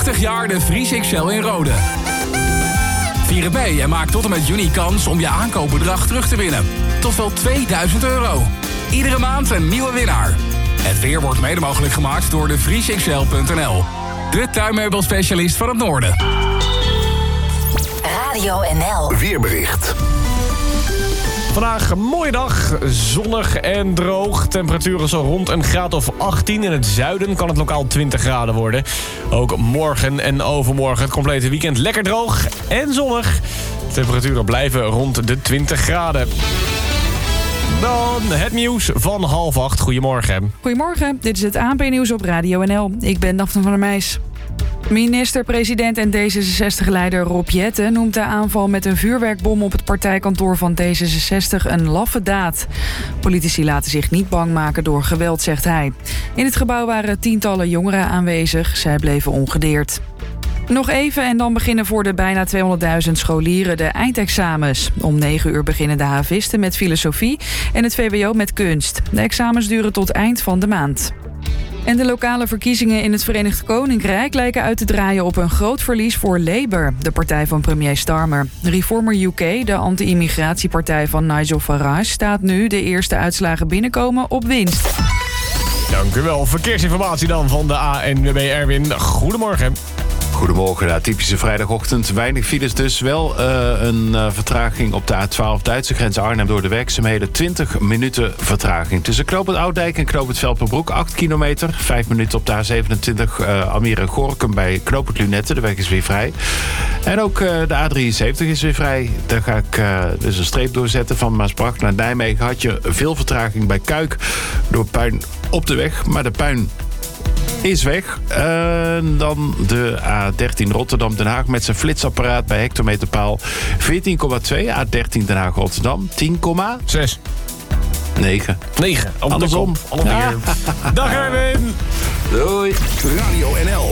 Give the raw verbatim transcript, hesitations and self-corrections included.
tachtig jaar de Vries X L in Rode. Vier mee en maak tot en met juni kans om je aankoopbedrag terug te winnen. Tot wel tweeduizend euro. Iedere maand een nieuwe winnaar. Het weer wordt mede mogelijk gemaakt door de vries x l punt n l. De tuinmeubelspecialist van het noorden. Radio N L. Weerbericht. Vandaag een mooie dag, zonnig en droog. Temperaturen zo rond een graad of achttien. In het zuiden kan het lokaal twintig graden worden. Ook morgen en overmorgen het complete weekend lekker droog en zonnig. Temperaturen blijven rond de twintig graden. Dan het nieuws van half acht. Goedemorgen. Goedemorgen, dit is het A N P-nieuws op Radio N L. Ik ben Daphne van der Meijs. Minister-president en D zesenzestig-leider Rob Jetten noemt de aanval met een vuurwerkbom op het partijkantoor van D zesenzestig een laffe daad. Politici laten zich niet bang maken door geweld, zegt hij. In het gebouw waren tientallen jongeren aanwezig. Zij bleven ongedeerd. Nog even en dan beginnen voor de bijna tweehonderdduizend scholieren de eindexamens. Om negen uur beginnen de havisten met filosofie en het V W O met kunst. De examens duren tot eind van de maand. En de lokale verkiezingen in het Verenigd Koninkrijk lijken uit te draaien op een groot verlies voor Labour, de partij van premier Starmer. Reformer U K, de anti-immigratiepartij van Nigel Farage, staat nu de eerste uitslagen binnenkomen op winst. Dank u wel. Verkeersinformatie dan van de A N W B Erwin. Goedemorgen. Goedemorgen, nou, typische vrijdagochtend. Weinig files dus. Wel uh, een uh, vertraging op de A twaalf Duitse grens Arnhem door de werkzaamheden. twintig minuten vertraging. Tussen Knoop Oudijk en Knoop Velperbroek acht kilometer. vijf minuten op de A zevenentwintig uh, Almere-Gorkum bij Knoop Lunette. De weg is weer vrij. En ook uh, de A drieënzeventig is weer vrij. Daar ga ik uh, dus een streep doorzetten. Van Maasbracht naar Nijmegen had je veel vertraging bij Kuik door puin op de weg. Maar de puin is weg. Uh, dan de A dertien Rotterdam-Den Haag met zijn flitsapparaat bij hectometerpaal veertien komma twee. A dertien Den Haag-Rotterdam tien komma zes. negen. negen. Andersom. Andersom. Ja. Dag Erwin. Doei. Radio N L